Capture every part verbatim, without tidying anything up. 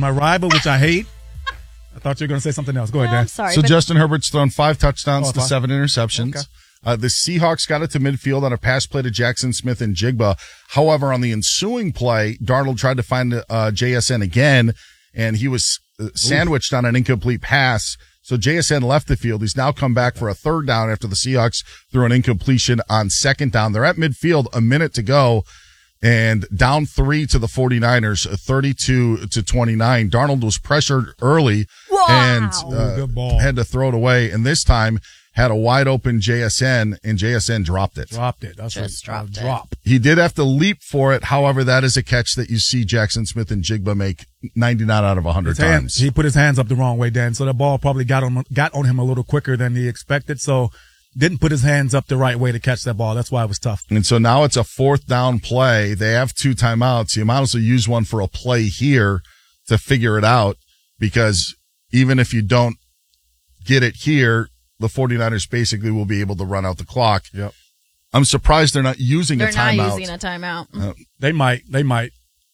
my rival, which I hate. I thought you were going to say something else. Go ahead, no, Dan. I'm sorry. So but- Justin Herbert's thrown five touchdowns Oh, to five. seven interceptions. Okay. Uh, the Seahawks got it to midfield on a pass play to Jackson Smith and Jigba. However, on the ensuing play, Darnold tried to find uh, J S N again, and he was uh, sandwiched on an incomplete pass. So J S N left the field. He's now come back for a third down after the Seahawks threw an incompletion on second down. They're at midfield, a minute to go, and down three to the 49ers, thirty-two to twenty-nine. Darnold was pressured early Wow. and Ooh, uh, good ball. had to throw it away, and this time had a wide open J S N, and J S N dropped it. Dropped it. That's Just a, dropped a it. drop. He did have to leap for it. However, that is a catch that you see Jackson Smith and Jigba make ninety-nine out of one hundred His hands, times. he put his hands up the wrong way, Dan. So the ball probably got on got on him a little quicker than he expected. So didn't put his hands up the right way to catch that ball. That's why it was tough. And so now it's a fourth down play. They have two timeouts. You might as well use one for a play here to figure it out, because even if you don't get it here, the 49ers basically will be able to run out the clock. Yep. I'm surprised they're not using They're a timeout. not using a timeout. Uh, They might. They might.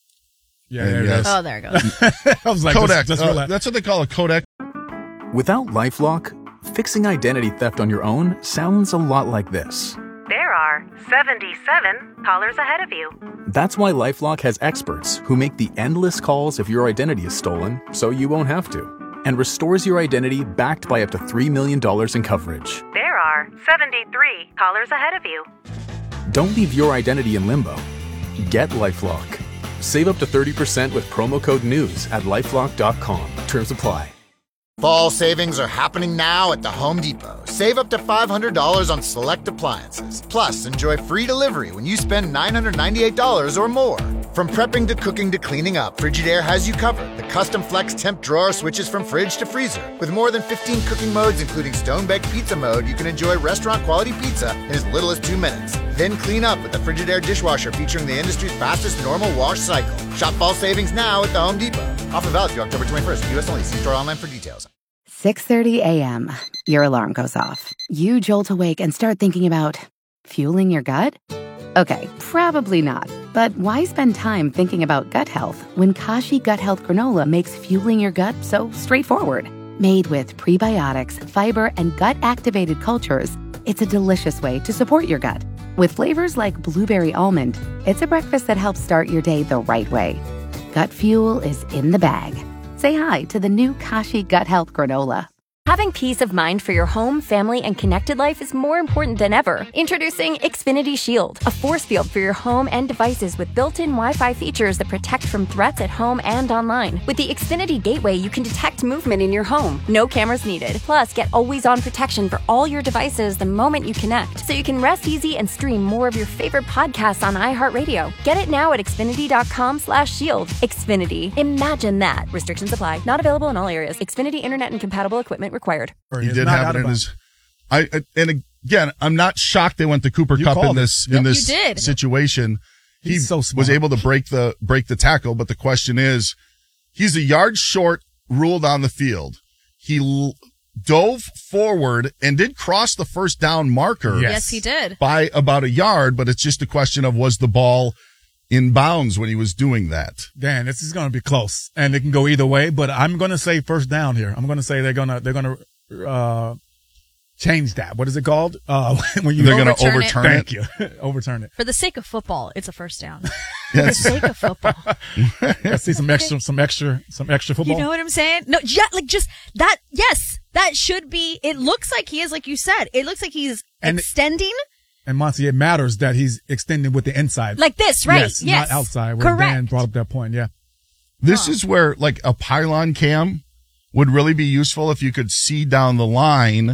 Yeah, And there yes. it is. Oh, there it goes. I was like, Kodak. just, just uh, relax. that's what they call a Kodak. Without LifeLock, fixing identity theft on your own sounds a lot like this. There are seventy-seven callers ahead of you. That's why LifeLock has experts who make the endless calls if your identity is stolen, so you won't have to, and restores your identity backed by up to three million dollars in coverage. There are seventy-three callers ahead of you. Don't leave your identity in limbo. Get LifeLock. Save up to thirty percent with promo code NEWS at lifelock dot com. Terms apply. Fall savings are happening now at the Home Depot. Save up to five hundred dollars on select appliances. Plus, enjoy free delivery when you spend nine hundred ninety-eight dollars or more. From prepping to cooking to cleaning up, Frigidaire has you covered. The custom flex temp drawer switches from fridge to freezer. With more than fifteen cooking modes, including stone-baked pizza mode, you can enjoy restaurant-quality pizza in as little as two minutes. Then clean up with the Frigidaire dishwasher featuring the industry's fastest normal wash cycle. Shop fall savings now at the Home Depot. Offer valid through October twenty-first. U S only. See store online for details. six thirty a.m. Your alarm goes off. You jolt awake and start thinking about fueling your gut? Okay, probably not. But why spend time thinking about gut health when Kashi Gut Health Granola makes fueling your gut so straightforward? Made with prebiotics, fiber, and gut-activated cultures, it's a delicious way to support your gut. With flavors like blueberry almond, it's a breakfast that helps start your day the right way. Gut fuel is in the bag. Say hi to the new Kashi Gut Health Granola. Having peace of mind for your home, family, and connected life is more important than ever. Introducing Xfinity Shield, a force field for your home and devices with built-in Wi-Fi features that protect from threats at home and online. With the Xfinity Gateway, you can detect movement in your home. No cameras needed. Plus, get always-on protection for all your devices the moment you connect, so you can rest easy and stream more of your favorite podcasts on iHeartRadio. Get it now at Xfinity.com slash shield. Xfinity. Imagine that. Restrictions apply. Not available in all areas. Xfinity Internet and compatible equipment required. He It's did not have out it in of his. I I- and again, I'm not shocked they went to Cooper You Cup in called it. this Yep. in this You did. situation. He He's so smart. was able to break the break the tackle, but the question is, he's a yard short, ruled on the field. He l- dove forward and did cross the first down marker. Yes. Yes, he did. By about a yard, but it's just a question of, was the ball in bounds when he was doing that? Dan, this is going to be close, and it can go either way. But I'm going to say first down here. I'm going to say they're going to they're going to uh, change that. What is it called? Uh, when you They're going to Overturn it. overturn Thank you, overturn it. For the sake of football, it's a first down. Yeah, For the it's- sake of football. Let's see some extra, some extra, some extra football. You know what I'm saying? No, yeah, like just that. Yes, that should be. It looks like he is, like you said. It looks like he's And- extending And Monty, it matters that he's extending with the inside, like this, right? Yes, Yes, not outside. Where Correct. Dan brought up that point. Yeah, This is where like a pylon cam would really be useful if you could see down the line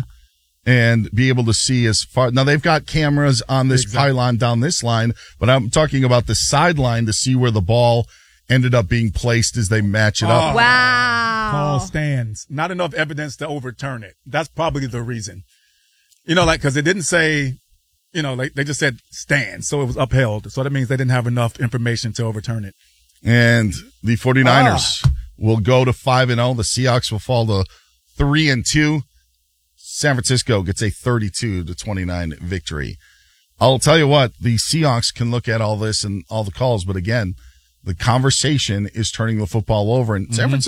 and be able to see as far. Now they've got cameras on this Exactly. pylon down this line, but I'm talking about the sideline to see where the ball ended up being placed as they match it up. Oh. Wow. call stands. Not enough evidence to overturn it. That's probably the reason. You know, like because it didn't say. You know, they, they just said stand, so it was upheld. So that means they didn't have enough information to overturn it. And the 49ers Ah. will go to five and oh. The Seahawks will fall to three and two. San Francisco gets a thirty-two to twenty-nine victory. I'll tell you what, the Seahawks can look at all this and all the calls, but again, the conversation is turning the football over, and San Francisco